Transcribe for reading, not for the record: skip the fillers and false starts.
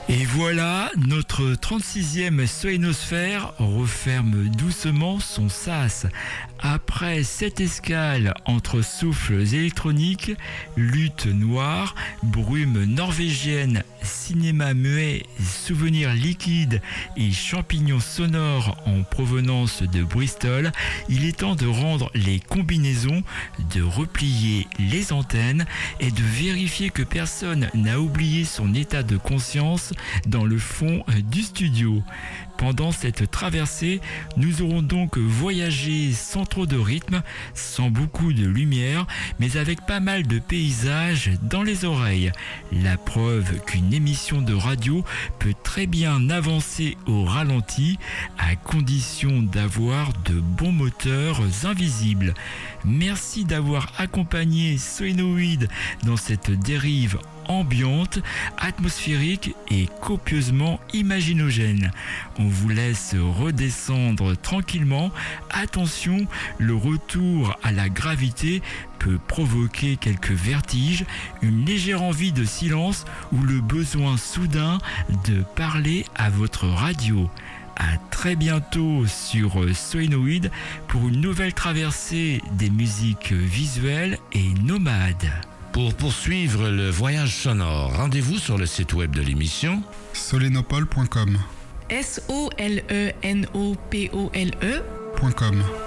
Et voilà, notre 36e solénosphère referme doucement son sas. Après cette escale entre souffles électroniques, lutte noire, brume norvégienne, cinéma muet, souvenirs liquides et champignons sonores en provenance de Bristol, il est temps de rendre les combinaisons, de replier les antennes et de vérifier que personne n'a oublié son état de conscience dans le fond du studio. Pendant cette traversée, nous aurons donc voyagé sans trop de rythme, sans beaucoup de lumière, mais avec pas mal de paysages dans les oreilles. La preuve qu'une émission de radio peut très bien avancer au ralenti, à condition d'avoir de bons moteurs invisibles. Merci d'avoir accompagné Solénoïde dans cette dérive ambiante, atmosphérique et copieusement imaginogène. On vous laisse redescendre tranquillement. Attention, le retour à la gravité peut provoquer quelques vertiges, une légère envie de silence ou le besoin soudain de parler à votre radio. À très bientôt sur Solénoïde pour une nouvelle traversée des musiques visuelles et nomades. Pour poursuivre le voyage sonore, rendez-vous sur le site web de l'émission solenopole.com. SOLENOPOLE.com.